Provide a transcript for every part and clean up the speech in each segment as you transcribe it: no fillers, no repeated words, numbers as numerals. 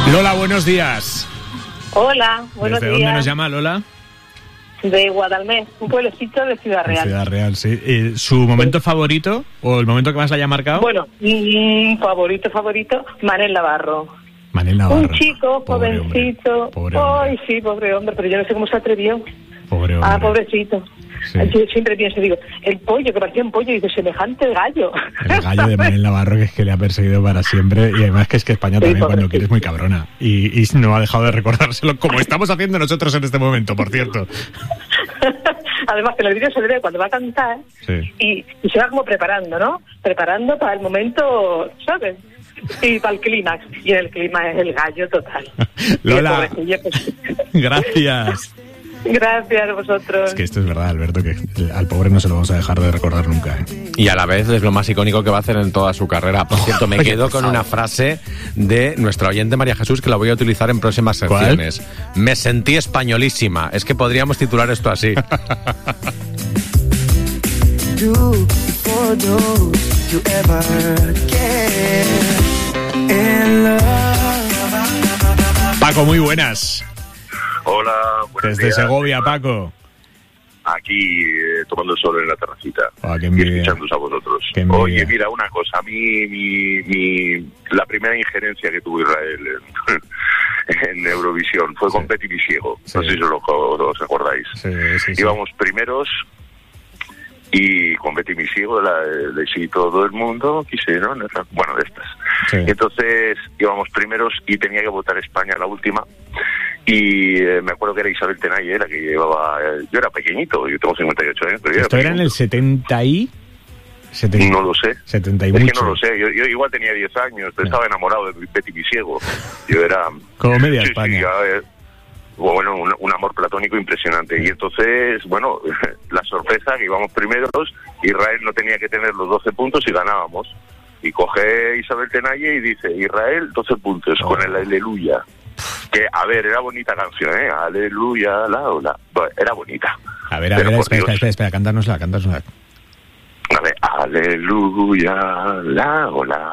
Lola, buenos días. Hola, buenos días. ¿Desde dónde nos llama Lola? De Guadalmés, un pueblecito de Ciudad Real. De Ciudad Real, sí. ¿Su momento favorito o el momento que más la haya marcado? Bueno, favorito, Manel Navarro. Manel Navarro. Un chico, Pobre jovencito. Pobre hombre. Ay, sí, pobre hombre, pero yo no sé cómo se atrevió. Pobre hombre. Ah, pobrecito. Sí. Yo siempre pienso, digo, el pollo, que parecía un pollo, y dice, semejante gallo. El gallo de Manel Navarro, que es que le ha perseguido para siempre. Y además que es que España también, cuando quiere, es muy cabrona. Y no ha dejado de recordárselo, como estamos haciendo nosotros en este momento, por cierto. Además que en el vídeo se le ve cuando va a cantar, sí. y se va como preparando, ¿no? Preparando para el momento, ¿sabes? Y para el clímax. Y en el clímax es el gallo total. Lola, gracias. Gracias a vosotros. Es que esto es verdad, Alberto, que al pobre no se lo vamos a dejar de recordar nunca, ¿eh? Y a la vez es lo más icónico que va a hacer en toda su carrera. Por cierto, me quedo con una frase de nuestra oyente María Jesús que la voy a utilizar en próximas secciones. ¿Cuál? Me sentí españolísima. Es que podríamos titular esto así. Paco, muy buenas. Hola, buenos Desde días. Segovia, Paco. Aquí tomando el sol en la terracita qué y envidia. escuchándoos a vosotros. Qué envidia. Oye, mira, una cosa, a mí la primera injerencia que tuvo Israel en Eurovisión fue con Betty Visiego, Sí. no sé si os acordáis. Sí. Íbamos primeros y con Betty Visiego, de sí, todo el mundo quisieron, bueno, de estas. Sí. Y entonces íbamos primeros y tenía que votar España la última. Y me acuerdo que era Isabel Tenalle la que llevaba... yo era pequeñito, yo tengo 58 años, pero yo ¿Esto era en el 70 y...? 70, no lo sé. 70 y es mucho. que no lo sé. Yo igual tenía 10 años, pero estaba enamorado de Betty Visiego. Yo era... Como media sí, España. Sí, bueno, un amor platónico impresionante. Y entonces, bueno, la sorpresa que íbamos primeros, Israel no tenía que tener los 12 puntos y ganábamos. Y coge Isabel Tenalle y dice, Israel, 12 puntos, con el Aleluya. Que, a ver, era bonita canción, ¿eh? Aleluya, la. Bueno, era bonita. A ver, espera, cántnosla. A ver, aleluya, la,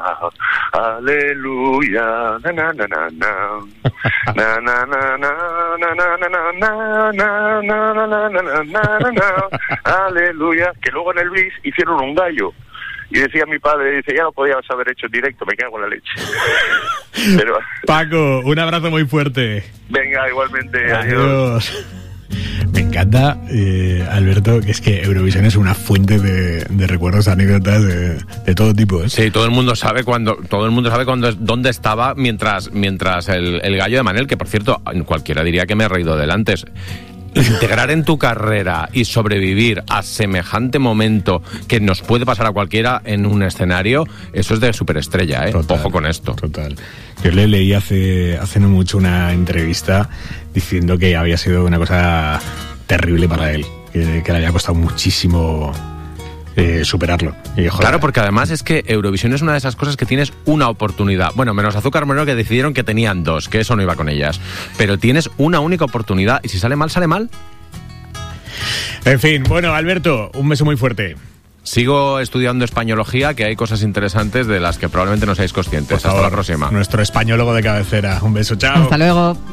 aleluya, na, na, na, na, na, na, na, na, na, na, na, na, na, na, na, na, na, aleluya, que luego en el bis hicieron un gallo. Y decía mi padre, dice, ya lo podías haber hecho en directo, me cago en la leche. Pero... Paco, un abrazo muy fuerte. Venga, igualmente. Adiós. Me encanta, Alberto, que es que Eurovisión es una fuente de recuerdos, anécdotas de todo tipo, ¿eh? Sí, todo el mundo sabe dónde estaba mientras el gallo de Manel, que por cierto, cualquiera diría que me he reído del antes. Integrar en tu carrera y sobrevivir a semejante momento que nos puede pasar a cualquiera en un escenario, eso es de superestrella, ¿eh? Total, ojo con esto. Total. Yo le leí hace no mucho una entrevista diciendo que había sido una cosa terrible para él, que le había costado muchísimo superarlo. Y, joder, claro, porque además es que Eurovisión es una de esas cosas que tienes una oportunidad. Bueno, menos Azúcar Moreno, que decidieron que tenían dos, que eso no iba con ellas. Pero tienes una única oportunidad y si sale mal, sale mal. En fin, bueno, Alberto, un beso muy fuerte. Sigo estudiando españología, que hay cosas interesantes de las que probablemente no seáis conscientes. Por favor, hasta la próxima. Nuestro españólogo de cabecera. Un beso, chao. Hasta luego.